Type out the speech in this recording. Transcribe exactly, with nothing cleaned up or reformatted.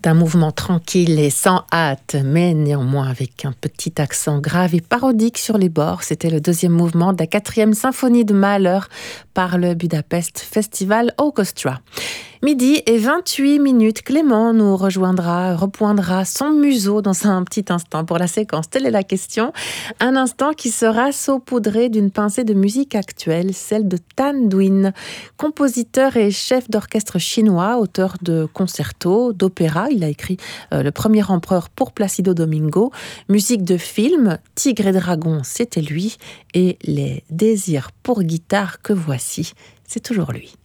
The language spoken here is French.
D'un mouvement tranquille et sans hâte, mais néanmoins avec un petit accent grave et parodique sur les bords. C'était le deuxième mouvement de la quatrième symphonie de Mahler par le Budapest Festival Orchestra. Midi et vingt-huit minutes, Clément nous rejoindra, repoindra son museau dans un petit instant pour la séquence. Telle est la question. Un instant qui sera saupoudré d'une pincée de musique actuelle, celle de Tan Duin, compositeur et chef d'orchestre chinois, auteur de concertos, d'opéras. Il a écrit euh, Le Premier Empereur pour Placido Domingo, musique de film, Tigre et Dragon, c'était lui, et Les Désirs pour guitare que voici, c'est toujours lui.